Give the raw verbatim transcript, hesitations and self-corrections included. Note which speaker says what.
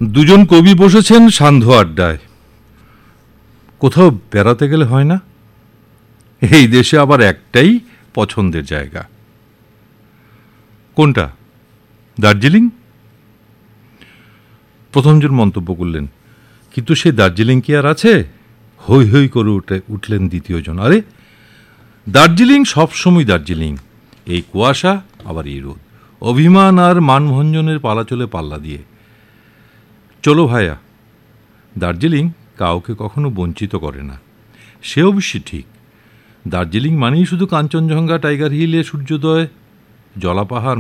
Speaker 1: দুজন কবি বসেছেন সান্ধ্য আড্ডায়। কোথাও বেড়াতে গেলে হয় না? এই দেশে আবার একটাই পছন্দের জায়গা। কোনটা? দার্জিলিং? প্রথমজন মন্তব্য করলেন, কিন্তু সে দার্জিলিং কি আর আছে? হৈ হৈ করে উঠে উঠলেন দ্বিতীয়জন, আরে দার্জিলিং সবসময় দার্জিলিং, এই কুয়াশা আবার এই রোদ, অভিমান আর মানভঞ্জনের পালা চলে পাল্লা দিয়ে। চলো ভাইয়া, দার্জিলিং কাউকে কখনো বঞ্চিত করে না, সে অবশ্যই ঠিক। দার্জিলিং মানেই শুধু কাঞ্চনজঙ্ঘা, টাইগার হিলে সূর্যোদয়, জলাপাহাড়,